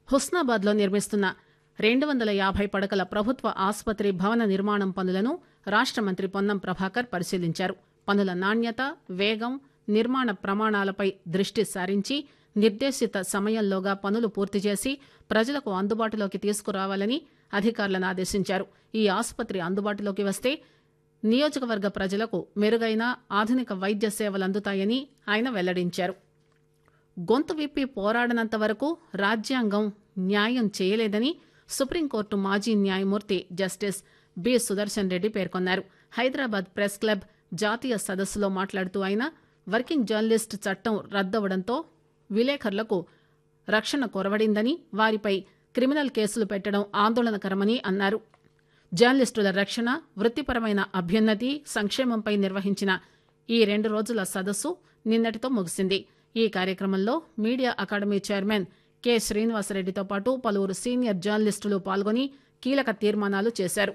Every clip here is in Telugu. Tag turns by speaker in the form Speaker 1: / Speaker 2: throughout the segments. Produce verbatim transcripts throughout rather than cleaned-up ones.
Speaker 1: హుస్నాబాద్లో నిర్మిస్తున్న రెండు వందల యాభై పడకల ప్రభుత్వ ఆసుపత్రి భవన నిర్మాణం పనులను రాష్ట మంత్రి పొన్నం ప్రభాకర్ పరిశీలించారు. పనుల నాణ్యత, వేగం, నిర్మాణ ప్రమాణాలపై దృష్టి సారించి నిర్దేశిత సమయంలోగా పనులు పూర్తి చేసి ప్రజలకు అందుబాటులోకి తీసుకురావాలని అధికారులను ఆదేశించారు. ఈ ఆసుపత్రి అందుబాటులోకి వస్తే నియోజకవర్గ ప్రజలకు మెరుగైన ఆధునిక వైద్య సేవలు అందుతాయని ఆయన వెల్లడించారు. గొంతు విప్పి పోరాడనంత వరకు రాజ్యాంగం న్యాయం చేయలేదని సుప్రీంకోర్టు మాజీ న్యాయమూర్తి జస్టిస్ బి సుదర్శన్ రెడ్డి పేర్కొన్నారు. హైదరాబాద్ ప్రెస్ క్లబ్ జాతీయ సదస్సులో మాట్లాడుతూ ఆయన వర్కింగ్ జర్నలిస్ట్ చట్టం రద్దవడంతో విలేకరులకు రక్షణ కొరవడిందని, వారిపై క్రిమినల్ కేసులు పెట్టడం ఆందోళనకరమని అన్నారు. జర్నలిస్టుల రక్షణ, వృత్తిపరమైన అభ్యున్నతి, సంక్షేమంపై నిర్వహించిన ఈ రెండు రోజుల సదస్సు నిన్నటితో ముగిసింది. ఈ కార్యక్రమంలో మీడియా అకాడమీ చైర్మన్ కె శ్రీనివాసరెడ్డితో పాటు పలువురు సీనియర్ జర్నలిస్టులు పాల్గొని కీలక తీర్మానాలు చేశారు.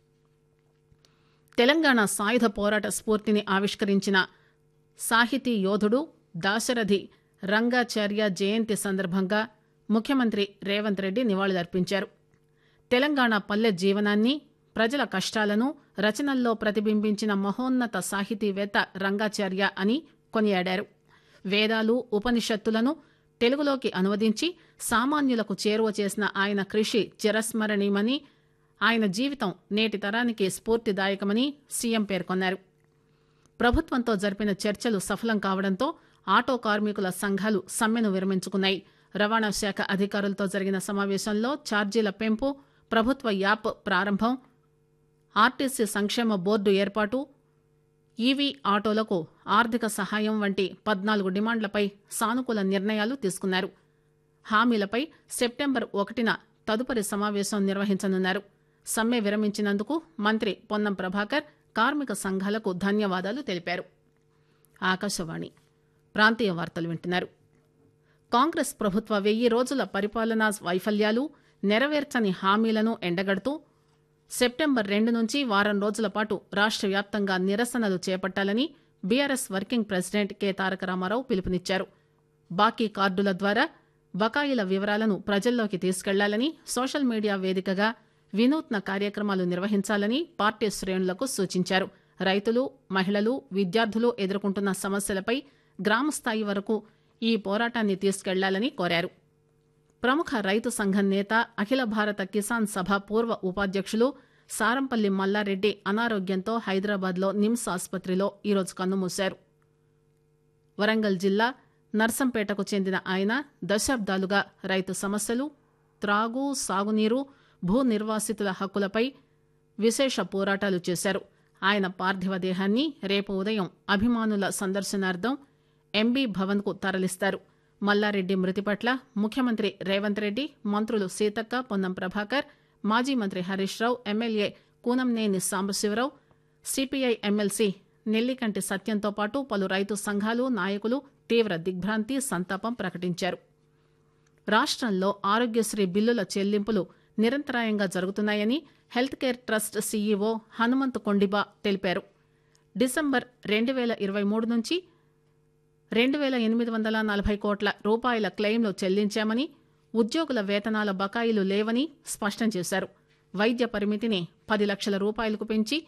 Speaker 1: తెలంగాణ సాయుధ పోరాట స్ఫూర్తిని ఆవిష్కరించిన సాహితీ యోధుడు దాశరథి రంగాచార్య జయంతి సందర్భంగా ముఖ్యమంత్రి రేవంత్ రెడ్డి నివాళులర్పించారు. తెలంగాణ పల్లె జీవనాన్ని, ప్రజల కష్టాలను రచనల్లో ప్రతిబింబించిన మహోన్నత సాహితీవేత్త రంగాచార్య అని కొనియాడారు. వేదాలు, ఉపనిషత్తులను తెలుగులోకి అనువదించి సామాన్యులకు చేరువ చేసిన ఆయన కృషి చిరస్మరణీయమని, ఆయన జీవితం నేటి తరానికి స్ఫూర్తిదాయకమని సీఎం పేర్కొన్నారు. ప్రభుత్వంతో జరిపిన చర్చలు సఫలం కావడంతో ఆటో కార్మికుల సంఘాలు సమ్మెను విరమించుకున్నాయి. రవాణా శాఖ అధికారులతో జరిగిన సమావేశంలో ఛార్జీల పెంపు, ప్రభుత్వ యాప్ ప్రారంభం, ఆర్టీసీ సంక్షేమ బోర్డు ఏర్పాటు, ఈవీ ఆటోలకు ఆర్థిక సహాయం వంటి పద్నాలుగు డిమాండ్లపై సానుకూల నిర్ణయాలు తీసుకున్నారు. హామీలపై సెప్టెంబర్ ఒకటిన తదుపరి సమావేశం నిర్వహించనున్నారు. సమ్మె విరమించినందుకు మంత్రి పొన్నం ప్రభాకర్ కార్మిక సంఘాలకు ధన్యవాదాలు తెలిపారు. ఆకాశవాణి ప్రాంతీయ వార్తలు వింటున్నారు. కాంగ్రెస్ ప్రభుత్వ వెయ్యి రోజుల పరిపాలనా వైఫల్యాలు, నెరవేర్చని హామీలను ఎండగడుతూ సెప్టెంబర్ రెండు నుంచి వారం రోజుల పాటు రాష్ట్ర వ్యాప్తంగా నిరసనలు చేపట్టాలని బీఆర్ఎస్ వర్కింగ్ ప్రెసిడెంట్ కె తారక రామారావు పిలుపునిచ్చారు. బాకీ కార్డుల ద్వారా బకాయిల వివరాలను ప్రజల్లోకి తీసుకెళ్లాలని, సోషల్ మీడియా వేదికగా వినూత్న కార్యక్రమాలు నిర్వహించాలని పార్టీ శ్రేణులకు సూచించారు. రైతులు, మహిళలు, విద్యార్థులు ఎదుర్కొంటున్న సమస్యలపై గ్రామస్థాయి వరకు ఈ పోరాటాన్ని తీసుకెళ్లాలని కోరారు. ప్రముఖ రైతు సంఘం నేత, అఖిల భారత కిసాన్ సభ పూర్వ ఉపాధ్యక్షులు సారంపల్లి మల్లారెడ్డి అనారోగ్యంతో హైదరాబాద్లో నిమ్స్ ఆసుపత్రిలో ఈరోజు కన్నుమూశారు. వరంగల్ జిల్లా నర్సంపేటకు చెందిన ఆయన దశాబ్దాలుగా రైతు సమస్యలు, త్రాగు, సాగునీరు, భూ నిర్వాసితుల హక్కులపై విశేష పోరాటాలు చేశారు. ఆయన పార్థివ దేహాన్ని రేపు ఉదయం అభిమానుల సందర్శనార్థం ఎంబీ భవన్కు తరలిస్తారు. మల్లారెడ్డి మృతి పట్ల ముఖ్యమంత్రి రేవంత్ రెడ్డి, మంత్రులు సీతక్క, పొన్నం ప్రభాకర్, మాజీ మంత్రి Harish Rao, MLA Kunamneni Sambasivarao, CPI MLC Nellikanti సత్యంతో పాటు పలు రైతు సంఘాలు, నాయకులు తీవ్ర దిగ్భ్రాంతి, సంతాపం ప్రకటించారు. రాష్ట్రంలో ఆరోగ్యశ్రీ బిల్లుల చెల్లింపులు నిరంతరాయంగా జరుగుతున్నాయని health care trust CEO Hanumanth Kondiba తెలిపారు. డిసెంబర్ రెండు వేల ఇరవై మూడు నుంచి రెండు వేల ఎనిమిది వందల నలభై కోట్ల రూపాయల క్లెయిమ్లు చెల్లించామని, ఉద్యోగుల వేతనాల బకాయిలు లేవని స్పష్టం చేశారు. వైద్య పరిమితిని పది లక్షల రూపాయలకు పెంచి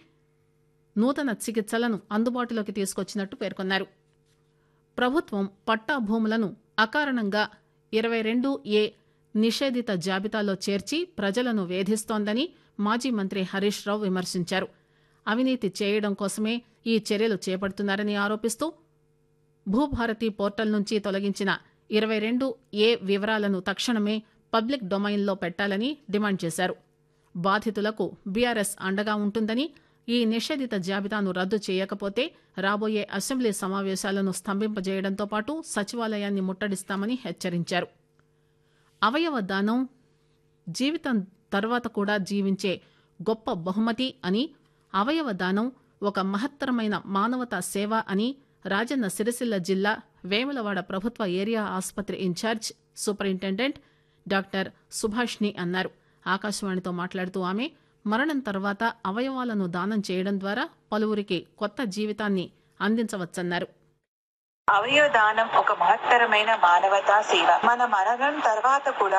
Speaker 1: నూతన చికిత్సలను అందుబాటులోకి తీసుకొచ్చినట్టు పేర్కొన్నారు. ప్రభుత్వం పట్టా భూములను అకారణంగా ఇరవై రెండు ఏ నిషేధిత జాబితాలో చేర్చి ప్రజలను వేధిస్తోందని మాజీ మంత్రి హరీష్ రావు విమర్శించారు. అవినీతి చేయడం కోసమే ఈ చర్యలు చేపడుతున్నారని ఆరోపిస్తూ భూభారతి పోర్టల్ నుంచి తొలగించిన ఇరవై రెండు ఏ వివరాలను తక్షణమే పబ్లిక్ డొమైన్లో పెట్టాలని డిమాండ్ చేశారు. బాధితులకు బీఆర్ఎస్ అండగా ఉంటుందని, ఈ నిషేధిత జాబితాను రద్దు చేయకపోతే రాబోయే అసెంబ్లీ సమావేశాలను స్తంభింపజేయడంతో పాటు సచివాలయాన్ని ముట్టడిస్తామని హెచ్చరించారు. అవయవ దానం జీవితం తర్వాత కూడా జీవించే గొప్ప బహుమతి అని, అవయవ దానం ఒక మహత్తరమైన మానవతా సేవ అని రాజన్న సిరిసిల్ల జిల్లా వేములవాడ ప్రభుత్వ ఏరియా ఆసుపత్రి ఇన్ఛార్జ్ సూపరింటెండెంట్ డాక్టర్ సుభాష్ని అన్నారు. ఆకాశవాణితో మాట్లాడుతూ ఆమె మరణం తర్వాత అవయవాలను దానం చేయడం ద్వారా పలువురికి కొత్త జీవితాన్ని అందించవచ్చన్నారు.
Speaker 2: అవయవ దానం ఒక మహత్తరమైన మానవతా సేవ. మన మరణం తర్వాత కూడా